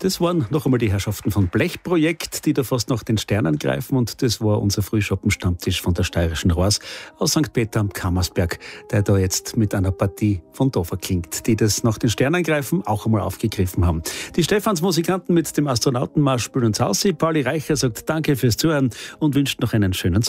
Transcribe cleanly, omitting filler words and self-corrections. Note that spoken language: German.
Das waren noch einmal die Herrschaften von Blechprojekt, die da fast nach den Sternen greifen, und das war unser Frühschoppen-Stammtisch von der Steirischen Roars aus St. Peter am Kammersberg, der da jetzt mit einer Partie von Dover klingt, die das nach den Sternen greifen auch einmal aufgegriffen haben. Die Stephansmusikanten mit dem Astronautenmarsch spielen uns aus. Pauli Reicher sagt Danke fürs Zuhören und wünscht noch einen schönen